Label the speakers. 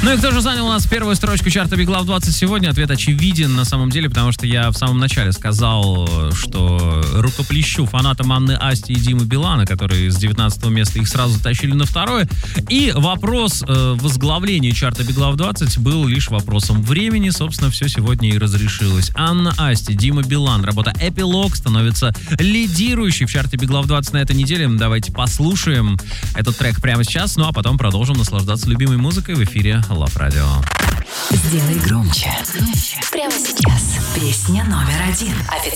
Speaker 1: Ну и кто же занял у нас первую строчку чарта Big Love 20 сегодня? Ответ очевиден на самом деле, потому что я в самом начале сказал, что рукоплещу фанатам Анны Асти и Димы Билана, которые с 19 места их сразу тащили на второе. И вопрос возглавления чарта Big Love 20 был лишь вопросом времени. Собственно, все сегодня и разрешилось. Анна Асти, Дима Билан. Работа «Эпилог» становится лидирующей в чарте Big Love 20 на этой неделе. Давайте послушаем этот трек прямо сейчас, ну а потом продолжим наслаждаться любимой музыкой в эфире Love Radio.
Speaker 2: Сделай громче. Прямо сейчас. Песня номер 1.